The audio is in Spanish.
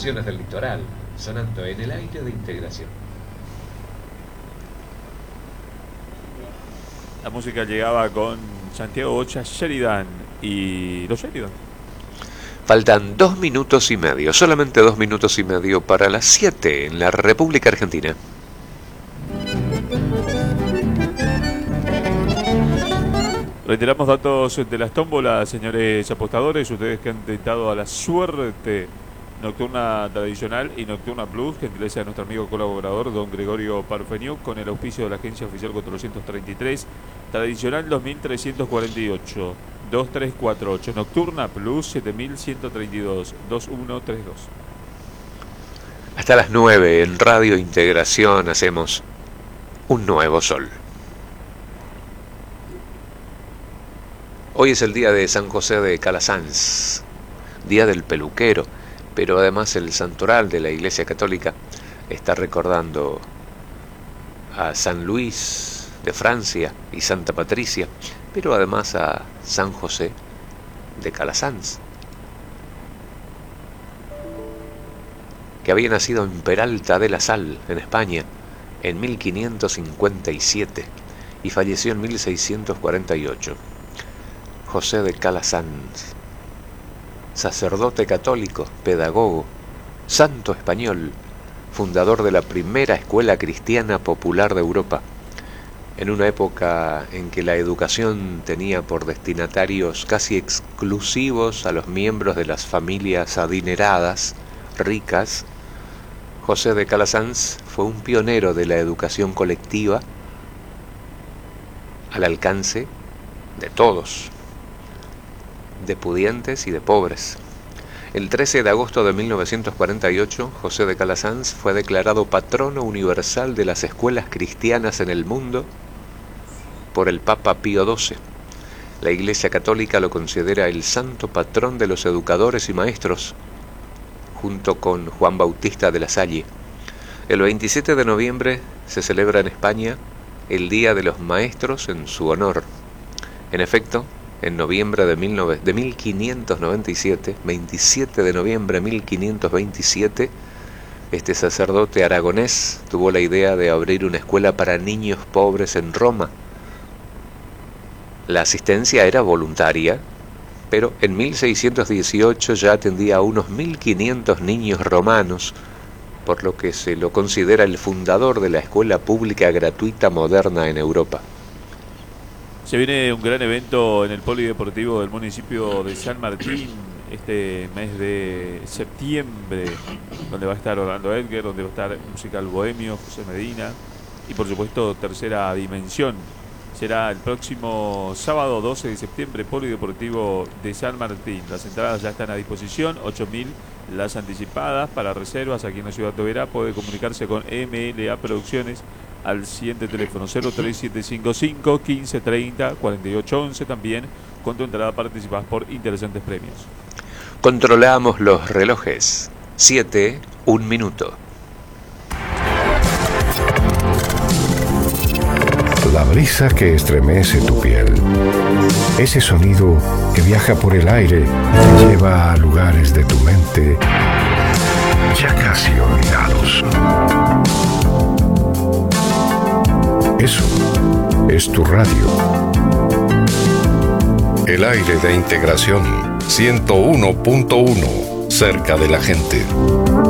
canciones del litoral, sonando en el aire de integración. La música llegaba con Santiago Bocha, Sheridan y los Sheridan. Faltan 2 minutos y medio, solamente 2 minutos y medio para las 7 en la República Argentina. Reiteramos datos de las tómbolas, señores apostadores. Ustedes que han tentado a la suerte nocturna tradicional y nocturna plus, gentileza de nuestro amigo colaborador don Gregorio Parfeniuk, con el auspicio de la agencia oficial 433, tradicional 2348, 2348, nocturna plus 7132, 2132. Hasta las 9 en Radio Integración hacemos un nuevo sol. Hoy es el día de San José de Calasanz, día del peluquero, pero además el santoral de la Iglesia Católica está recordando a San Luis de Francia y Santa Patricia, pero además a San José de Calasanz, que había nacido en Peralta de la Sal, en España, en 1557 y falleció en 1648. José de Calasanz, sacerdote católico, pedagogo, santo español, fundador de la primera escuela cristiana popular de Europa, en una época en que la educación tenía por destinatarios casi exclusivos a los miembros de las familias adineradas, ricas. José de Calasanz fue un pionero de la educación colectiva al alcance de todos, de pudientes y de pobres. El 13 de agosto de 1948, José de Calasanz fue declarado patrono universal de las escuelas cristianas en el mundo por el Papa Pío XII. La Iglesia Católica lo considera el santo patrón de los educadores y maestros, junto con Juan Bautista de la Salle. El 27 de noviembre se celebra en España el Día de los Maestros en su honor. En efecto, en noviembre de 1597, 27 de noviembre de 1527, este sacerdote aragonés tuvo la idea de abrir una escuela para niños pobres en Roma. La asistencia era voluntaria, pero en 1618 ya atendía a unos 1500 niños romanos, por lo que se lo considera el fundador de la escuela pública gratuita moderna en Europa. Se viene un gran evento en el polideportivo del municipio de San Martín este mes de septiembre, donde va a estar Orlando Edgar, donde va a estar Musical Bohemio, José Medina y por supuesto Tercera Dimensión. Será el próximo sábado 12 de septiembre, polideportivo de San Martín. Las entradas ya están a disposición, 8.000 las anticipadas. Para reservas aquí en la ciudad de Oberá puede comunicarse con MLA Producciones al siguiente teléfono 03755 1530 4811. También con tu entrada participas por interesantes premios. Controlamos los relojes. 7, 1 minuto. La brisa que estremece tu piel. Ese sonido que viaja por el aire y te lleva a lugares de tu mente ya casi olvidados. Eso es tu radio. El aire de integración 101.1, cerca de la gente.